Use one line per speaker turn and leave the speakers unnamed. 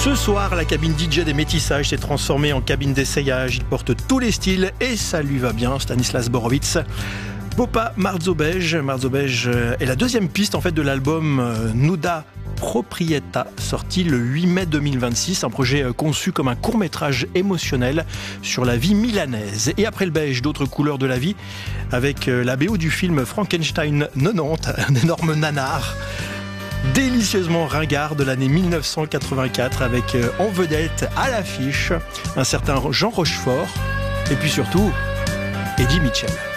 Ce soir, la cabine DJ des métissages s'est transformée en cabine d'essayage. Il porte tous les styles et ça lui va bien, Stanislas Borowicz. Popa Marzobej. Marzobej est la deuxième piste en fait de l'album Nuda Proprieta, sorti le 8 mai 2026, un projet conçu comme un court-métrage émotionnel sur la vie milanaise. Et après le beige, d'autres couleurs de la vie, avec la BO du film Frankenstein 90, un énorme nanar, délicieusement ringard de l'année 1984, avec en vedette à l'affiche un certain Jean Rochefort, et puis surtout Eddie Mitchell.